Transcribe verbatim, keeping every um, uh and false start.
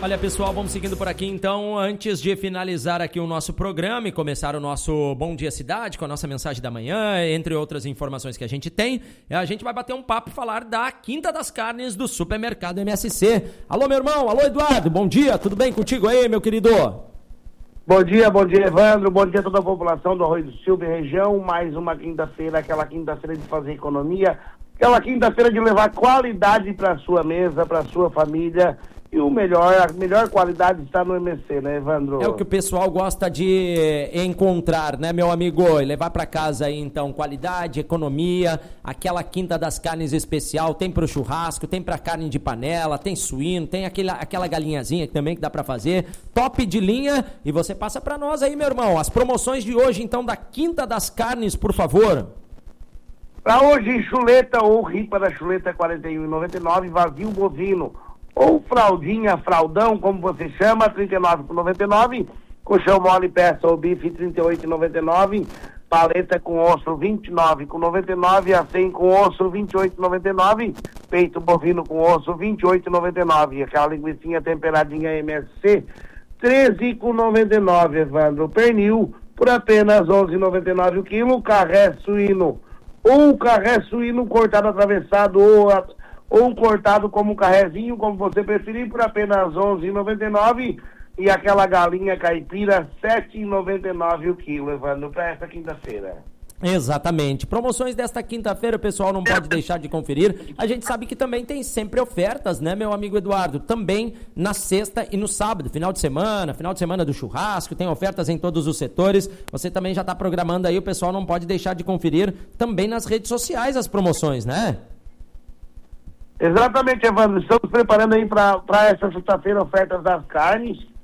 Olha, pessoal, vamos seguindo por aqui, então, antes de finalizar aqui o nosso programa e começar o nosso Bom Dia Cidade, com a nossa mensagem da manhã, entre outras informações que a gente tem, a gente vai bater um papo e falar da Quinta das Carnes do Supermercado M S C. Alô, meu irmão, alô, Eduardo, bom dia, tudo bem contigo aí, meu querido? Bom dia, bom dia, Evandro, bom dia a toda a população do Arroio do Silva e região, mais uma quinta-feira, aquela quinta-feira de fazer economia, aquela quinta-feira de levar qualidade para a sua mesa, para a sua família. E o melhor, a melhor qualidade está no M S C, né, Evandro? É o que o pessoal gosta de encontrar, né, meu amigo? E levar para casa aí, então, qualidade, economia, aquela Quinta das Carnes especial, tem pro churrasco, tem pra carne de panela, tem suíno, tem aquele, aquela galinhazinha também que dá para fazer, top de linha. E você passa para nós aí, meu irmão, as promoções de hoje, então, da Quinta das Carnes, por favor. Para hoje, chuleta ou ripa da chuleta quarenta e um reais e noventa e nove centavos, vazio bovino. Ou fraldinha, fraldão, como você chama, trinta e nove reais e noventa e nove centavos. Colchão mole, peça ou bife, trinta e oito reais e noventa e nove centavos. Paleta com osso, vinte e nove reais e noventa e nove centavos. Acém com osso, vinte e oito reais e noventa e nove centavos. Peito bovino com osso, vinte e oito reais e noventa e nove centavos. E aquela linguicinha temperadinha M S C, treze reais e noventa e nove centavos, Evandro. Pernil, por apenas onze reais e noventa e nove centavos o quilo. Carré suíno, ou carré suíno cortado atravessado, ou... A... ou cortado como um carrezinho, como você preferir, por apenas onze reais e noventa e nove centavos. E aquela galinha caipira, sete reais e noventa e nove centavos o quilo, Evandro, para esta quinta-feira. Exatamente. Promoções desta quinta-feira, o pessoal não pode deixar de conferir. A gente sabe que também tem sempre ofertas, né, meu amigo Eduardo? Também na sexta e no sábado, final de semana, final de semana do churrasco, tem ofertas em todos os setores. Você também já está programando aí, o pessoal não pode deixar de conferir também nas redes sociais as promoções, né? Exatamente, Evandro. Estamos preparando aí para essa sexta-feira ofertas das carnes.